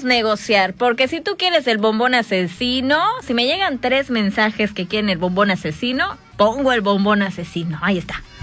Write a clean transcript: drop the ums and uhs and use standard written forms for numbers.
podemos negociar, porque si tú quieres el bombón asesino, si me llegan 3 mensajes que quieren el bombón asesino, pongo el bombón asesino. Ahí está.